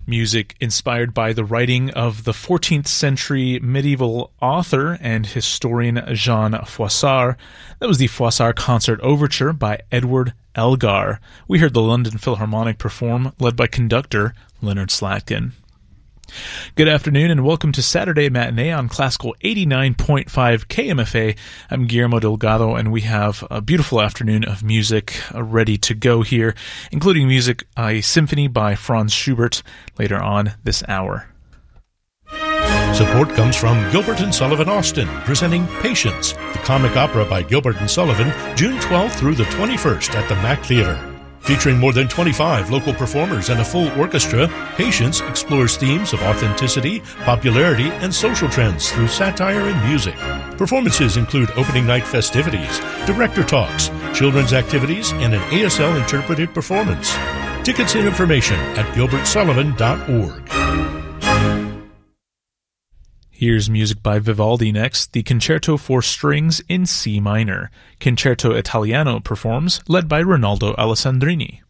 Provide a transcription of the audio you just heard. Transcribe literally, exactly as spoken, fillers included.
Music inspired by the writing of the fourteenth century medieval author and historian Jean Froissart. That was the Froissart Concert Overture by Edward Elgar. We heard the London Philharmonic perform, led by conductor Leonard Slatkin. Good afternoon and welcome to Saturday Matinee on Classical eighty-nine point five K M F A. I'm Guillermo Delgado and we have a beautiful afternoon of music ready to go here, including music, a symphony by Franz Schubert later on this hour. Support comes from Gilbert and Sullivan Austin, presenting Patience, the comic opera by Gilbert and Sullivan, June twelfth through the twenty-first at the Mack Theater. Featuring more than twenty-five local performers and a full orchestra, Patience explores themes of authenticity, popularity, and social trends through satire and music. Performances include opening night festivities, director talks, children's activities, and an A S L interpreted performance. Tickets and information at gilbert sullivan dot org. Here's music by Vivaldi next, the Concerto for Strings in C minor. Concerto Italiano performs, led by Rinaldo Alessandrini.